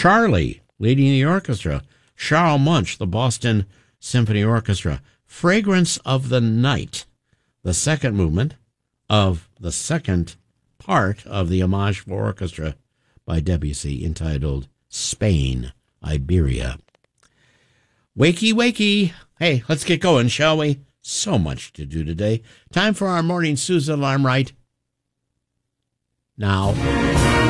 Charlie, leading the orchestra. Charles Munch, the Boston Symphony Orchestra. Fragrance of the Night, the second movement of the second part of the Homage for Orchestra by Debussy, entitled Spain, Iberia. Wakey, wakey. Hey, let's get going, shall we? So much to do today. Time for our morning snooze alarm right now.